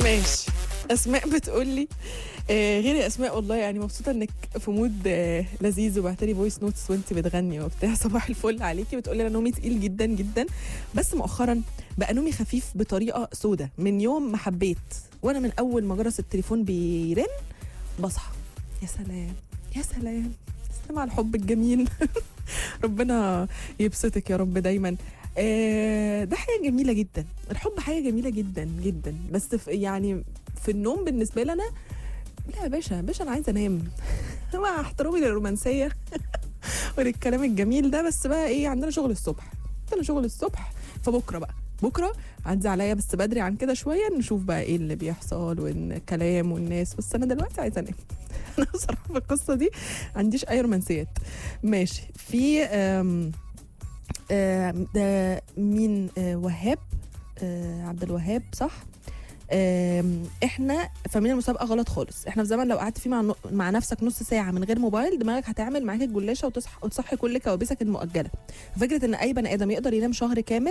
ماشي. اسماء بتقول لي غير اسماء والله يعني مبسوطه انك في مود لذيذ وبعتلي فويس نوتس وانت بتغني وبتاع. صباح الفل عليكي. بتقول لي انا نومي تقيل جدا جدا، بس مؤخرا بقى نومي خفيف بطريقه سودة من يوم ما حبيت، وانا من اول ما جرس التليفون بيرن بصحى. يا سلام يا سلام، سلام على الحب الجميل. ربنا يبسطك يا رب دايما. ده حاجه جميله جدا، الحب حاجه جميله جدا جدا، بس يعني في النوم بالنسبه لنا لا يا باشا انا عايزه انام. مع احترامي للرومانسيه وللكلام الجميل ده، بس بقى ايه، عندنا شغل الصبح، فبكره بقى بكره عدي عليا بس بدري عن كده شويه، نشوف بقى ايه اللي بيحصل والكلام والناس، بس انا دلوقتي عايزه انام. انا بصراحه في القصه دي ما عنديش اي رومانسيات. ماشي. في ده مين؟ وهاب، عبد الوهاب صح. احنا فاهمين المسابقه غلط خالص. احنا في زمن لو قعدت فيه مع نفسك نص ساعه من غير موبايل دماغك هتعمل معاك الجلاشه وتصحي كل كوابيسك المؤجله. فكره ان اي بني ادم يقدر ينام شهر كامل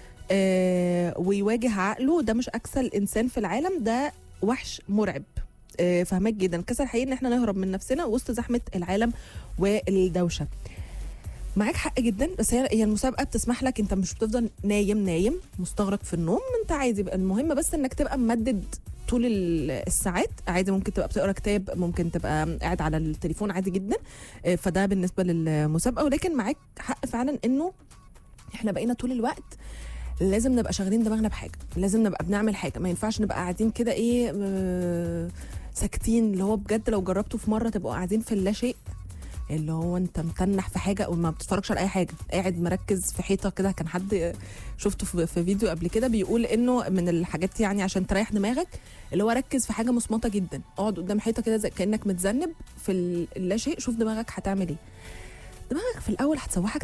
ويواجه عقله، ده مش اكسل انسان في العالم، ده وحش مرعب. فهمك جدا. كسر حقيقي ان احنا نهرب من نفسنا وسط زحمه العالم والدوشه. معاك حق جدا، بس هي المسابقه بتسمح لك، انت مش بتفضل نايم مستغرق في النوم، انت عادي بقى. المهم بس انك تبقى ممدد طول الساعات عادي. ممكن تبقى بتقرا كتاب، ممكن تبقى قاعد على التليفون عادي جدا. فده بالنسبه للمسابقه. ولكن معاك حق فعلا انه احنا بقينا طول الوقت لازم نبقى شغالين دماغنا بحاجه، لازم نبقى بنعمل حاجه. ما ينفعش نبقى قاعدين كده ايه ساكتين، اللي هو بجد لو جربتوا في مره تبقوا قاعدين في اللا شيء، اللي هو انت متنح في حاجه او ما بتتفرجش على اي حاجه، قاعد مركز في حيطه كده. كان حد شفته في فيديو قبل كده بيقول انه من الحاجات يعني عشان تريح دماغك، اللي هو ركز في حاجه مصمته جدا، اقعد قدام حيطه كده زي كانك متذنب في اللا شيء، شوف دماغك هتعمل ايه. دماغك في الاول هتسوحك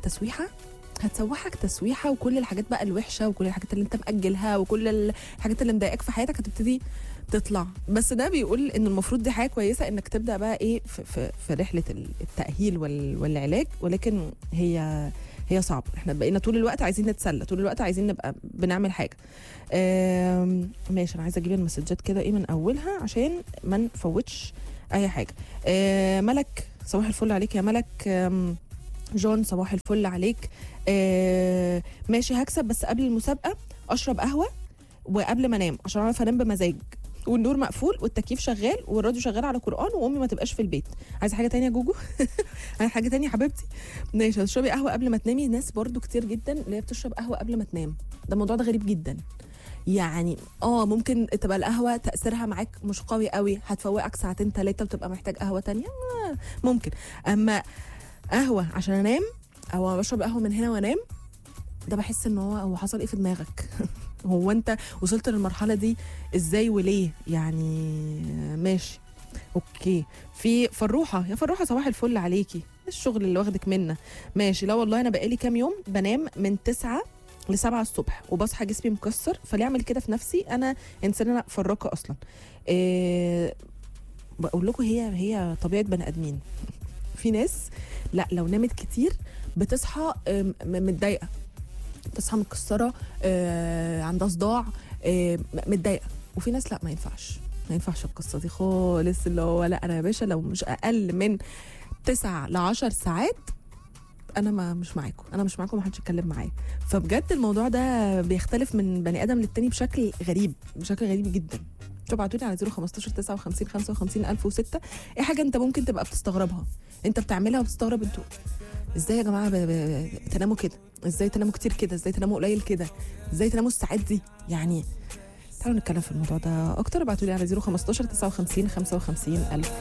تسويحه، وكل الحاجات بقى الوحشه وكل الحاجات اللي انت مأجلها وكل الحاجات اللي مضايقاك في حياتك هتبتدي تطلع. بس ده بيقول ان المفروض دي حاجه كويسه انك تبدا بقى ايه في رحله التاهيل والعلاج. ولكن هي صعبه. احنا بقينا طول الوقت عايزين نتسلى، طول الوقت عايزين نبقى بنعمل حاجه. ماشي. انا عايزه اجيب المسجات كده ايه من اولها عشان ما نفوتش اي حاجه. ملك، صباح الفل عليك يا ملك. جون، صباح الفل عليك. ماشي. هكسب بس قبل المسابقه اشرب قهوه وقبل ما انام عشان اعرف انام بمزاج، والنور مقفول والتكييف شغال والراديو شغال على قرآن، وامي ما تبقاش في البيت. عايزه حاجه تانية يا جوجو؟ عايزه حاجه تانية يا حبيبتي؟ ماشي. هتشربي قهوه قبل ما تنامي. ناس برضو كتير جدا اللي هي بتشرب قهوه قبل ما تنام. ده الموضوع ده غريب جدا. يعني ممكن تبقى القهوه تاثيرها معاك مش قوي قوي، هتفوقك ساعتين 3 وتبقى محتاج قهوه تانية ممكن. اما قهوه عشان انام او بشرب قهوه من هنا وانام، ده بحس ان هو حصل ايه في دماغك؟ هو انت وصلت للمرحله دي ازاي وليه يعني؟ ماشي اوكي. في فروحه، يا فروحه صباح الفل عليكي، الشغل اللي واخدك منا. ماشي. لا والله انا بقالي كام يوم بنام من 9 ل7 الصبح وبصحى جسمي مكسر، فليه اعمل كده في نفسي؟ انا انسانه فراقه اصلا. بقول لكم هي طبيعه بني ادمين. في ناس لا لو نامت كتير بتصحى متضايقه، تصحى متكسره، عندها صداع، متضايقه. وفي ناس لا، ما ينفعش القصه دي خالص، اللي هو لا انا يا باشا لو مش اقل من 9 ل 10 ساعات انا مش معاكم محدش يتكلم معايا. فبجد الموضوع ده بيختلف من بني ادم للتاني بشكل غريب جدا. ابعتوا لي على 015 59 55 1006 ايه حاجه انت ممكن تبقى بتستغربها، انت بتعملها وبتستغرب انتوا ازاي يا جماعه تناموا كده، ازاي تناموا كتير كده، ازاي تناموا قليل كده، ازاي تناموا الساعات دي يعني. تعالوا نتكلم في الموضوع ده اكتر. ابعتوا لي على 015 59 55 1000.